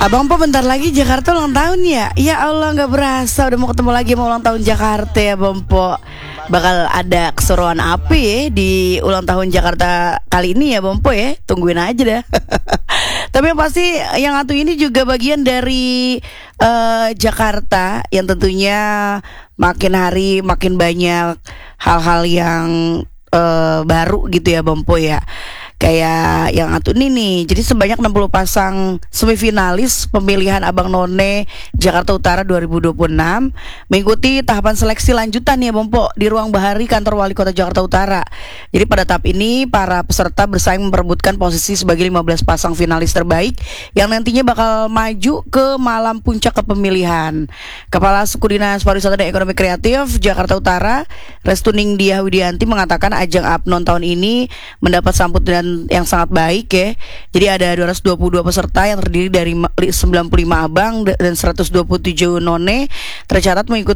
Abang Po bentar lagi Jakarta ulang tahun ya. Ya Allah gak berasa udah mau ketemu lagi mau ulang tahun Jakarta ya Bang Po. Bakal ada keseruan apa ya di ulang tahun Jakarta kali ini ya Bang Po ya. Tungguin aja dah. Tapi yang pasti yang satu ini juga bagian dari Jakarta yang tentunya makin hari makin banyak hal-hal yang baru gitu ya Bang Po ya. Kayak yang satu ini nih. Jadi sebanyak 60 pasang semifinalis pemilihan Abang None Jakarta Utara 2026 mengikuti tahapan seleksi lanjutan ya Bang Po di ruang bahari kantor Wali Kota Jakarta Utara. Jadi pada tahap ini para peserta bersaing memperebutkan posisi sebagai 15 pasang finalis terbaik yang nantinya bakal maju ke malam puncak kepemilihan. Kepala Suku Dinas Pariwisata dan Ekonomi Kreatif Jakarta Utara, Restuning Diah Widianti mengatakan ajang Apnon tahun ini mendapat sambutan yang sangat baik ya. Jadi ada 222 peserta yang terdiri dari 95 abang dan 127 none tercatat mengikuti